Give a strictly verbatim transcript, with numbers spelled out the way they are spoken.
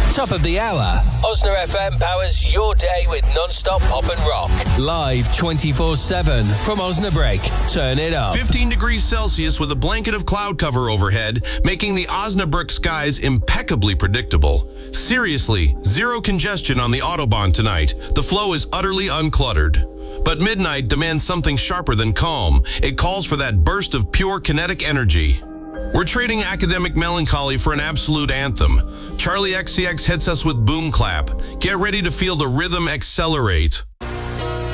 Top of the hour. Osna F M powers your day with non-stop pop and rock. Live twenty-four seven from Osnabrück. Turn it up. fifteen degrees Celsius with a blanket of cloud cover overhead, making the Osnabrück skies impeccably predictable. Seriously, zero congestion on the Autobahn tonight. The flow is utterly uncluttered. But midnight demands something sharper than calm. It calls for that burst of pure kinetic energy. We're trading academic melancholy for an absolute anthem. Charlie X C X hits us with Boom Clap. Get ready to feel the rhythm accelerate.